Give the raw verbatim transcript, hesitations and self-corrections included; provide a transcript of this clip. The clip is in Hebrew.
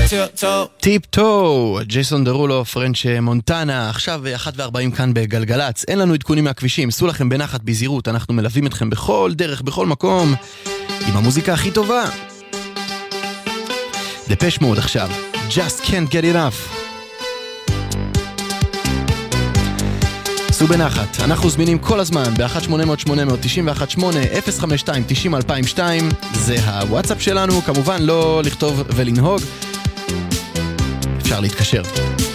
טיפ טו, ג'ייסון דרולו, פרנץ' מונטנה. עכשיו אחת וארבעים כאן בגלגלץ. אין לנו עדכונים מהכבישים, סעו לכם בנחת בזהירות, אנחנו מלווים אתכם בכל דרך, בכל מקום, עם המוזיקה הכי טובה. דפש מוד עכשיו, Just Can't Get Enough. סעו בנחת, אנחנו זמינים כל הזמן ב-אחת שמונה אפס אפס שמונה תשע אחת שמונה אפס חמש שתיים תשעים אלפיים ושתיים. זה הוואטסאפ שלנו, כמובן לא לכתוב ולנהוג, אפשר להתקשר.